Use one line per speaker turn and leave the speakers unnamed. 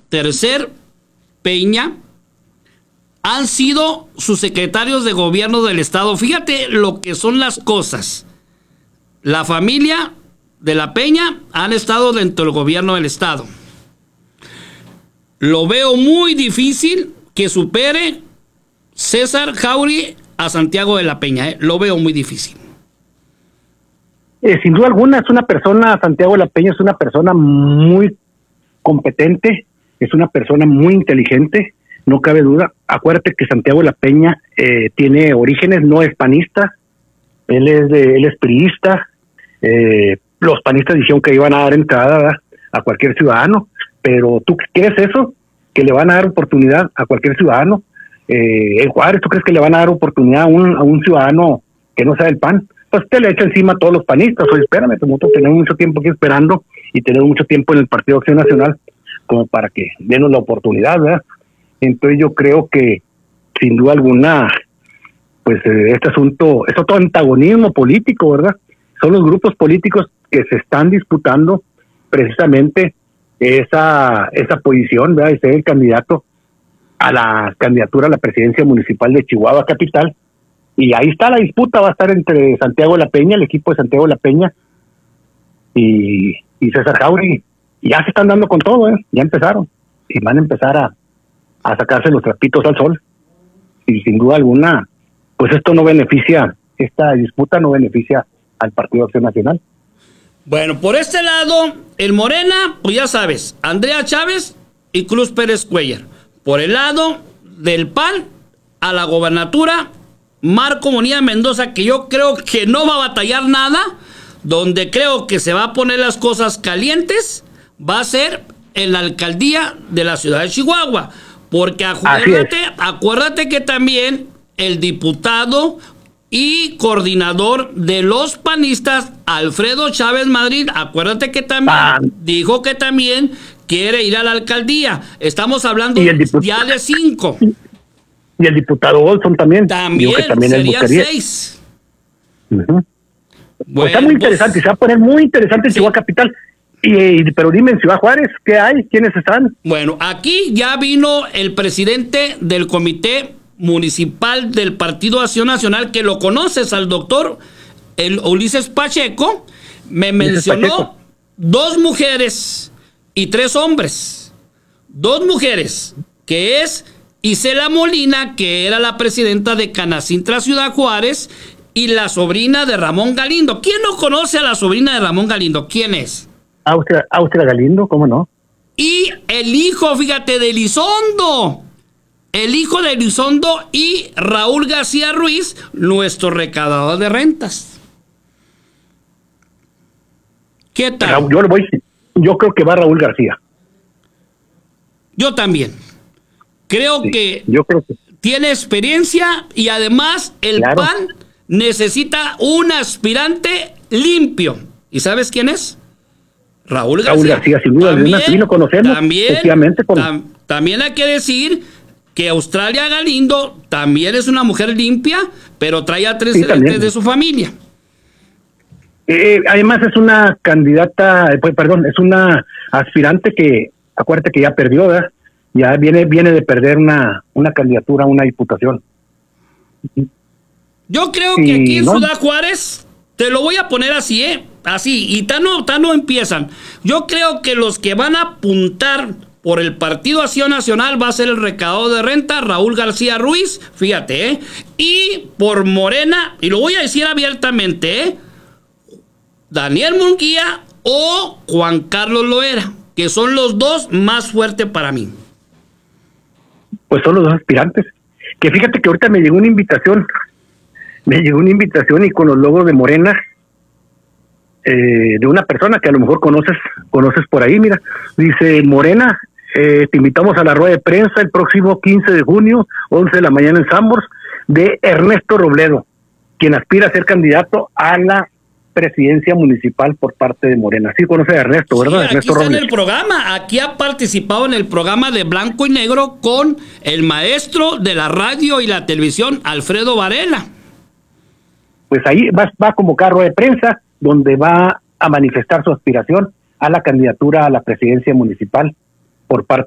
Tercer, Peña, han sido sus secretarios de gobierno del estado. Fíjate lo que son las cosas. La familia de la Peña han estado dentro del gobierno del estado. Lo veo muy difícil que supere César Jauregui a Santiago de la Peña. Lo veo muy difícil.
Sin duda alguna, Santiago de la Peña es una persona muy competente, es una persona muy inteligente, no cabe duda. Acuérdate que Santiago de la Peña tiene orígenes, no es panista, él es priista. Los panistas dijeron que iban a dar entrada, ¿verdad?, a cualquier ciudadano, pero ¿tú crees eso? ¿Que le van a dar oportunidad a cualquier ciudadano? En Juárez, ¿tú crees que le van a dar oportunidad a un ciudadano que no sea del PAN? Pues te le echa encima a todos los panistas. Oye, espérame, nosotros tenemos mucho tiempo aquí esperando y tenemos mucho tiempo en el Partido Acción Nacional como para que denos la oportunidad, ¿verdad? Entonces yo creo que sin duda alguna, pues este asunto es otro antagonismo político, ¿verdad? Son los grupos políticos que se están disputando precisamente esa posición, ¿verdad?, de ser el candidato a la candidatura a la presidencia municipal de Chihuahua Capital. Y ahí está la disputa, va a estar entre Santiago de la Peña, el equipo de Santiago de la Peña y César Jauregui. Y ya se están dando con todo, ya empezaron. Y van a empezar a sacarse los trapitos al sol. Y sin duda alguna, pues esta disputa no beneficia al Partido Acción Nacional.
Bueno, por este lado, el Morena, pues ya sabes, Andrea Chávez y Cruz Pérez Cuellar. Por el lado del PAN, a la gobernatura, Marco Bonilla Mendoza, que yo creo que no va a batallar nada, donde creo que se va a poner las cosas calientes, va a ser en la alcaldía de la ciudad de Chihuahua. Porque acuérdate que también el diputado y coordinador de los panistas, Alfredo Chávez Madrid, acuérdate que también dijo que también quiere ir a la alcaldía. Estamos hablando ya de 5.
Y el diputado Olson también.
También serían 6.
Uh-huh. Pues está muy interesante, se va a poner muy interesante en Chihuahua Capital. Pero dime, en Ciudad Juárez, ¿qué hay? ¿Quiénes están?
Bueno, aquí ya vino el presidente del comité municipal del Partido Acción Nacional, que lo conoces, al doctor Ulises Pacheco. Me mencionó 2 mujeres y 3 hombres. 2 mujeres, que es Isela Molina, que era la presidenta de Canacintra Ciudad Juárez, y la sobrina de Ramón Galindo. ¿Quién no conoce a la sobrina de Ramón Galindo? ¿Quién es?
Austria Galindo, ¿cómo no?
Y el hijo, fíjate, de Elizondo. El hijo de Elizondo y Raúl García Ruiz, nuestro recaudador de rentas. ¿Qué tal?
Yo creo que va Raúl García.
Yo también. Creo que tiene experiencia y además el PAN necesita un aspirante limpio. ¿Y sabes quién es? Raúl García,
sin duda alguna, sí lo conocemos.
También hay que decir que Australia Galindo también es una mujer limpia, pero trae a 3 electores de su familia.
Además es una candidata, es una aspirante que, acuérdate que ya perdió, ¿verdad? Ya viene de perder una candidatura a una diputación.
Yo creo que aquí en Ciudad Juárez, te lo voy a poner así, así, y tan no empiezan. Yo creo que los que van a apuntar por el Partido Acción Nacional va a ser el recaudador de renta, Raúl García Ruiz, fíjate, y por Morena, y lo voy a decir abiertamente, Daniel Munguía o Juan Carlos Loera, que son los 2 más fuertes para mí.
Pues son los 2 aspirantes. Que fíjate que ahorita me llegó una invitación y con los logos de Morena, de una persona que a lo mejor conoces por ahí, mira, dice: Morena, te invitamos a la rueda de prensa el próximo 15 de junio, 11 de la mañana en Sanborns, de Ernesto Robledo, quien aspira a ser candidato a la presidencia municipal por parte de Morena. Sí conoce a Ernesto, ¿verdad?
Sí,
Ernesto
aquí está
Robles.
en el programa, aquí ha participado en el programa de Blanco y Negro con el maestro de la radio y la televisión, Alfredo Varela.
Pues ahí va a convocar rueda de prensa, donde va a manifestar su aspiración a la candidatura a la presidencia municipal por parte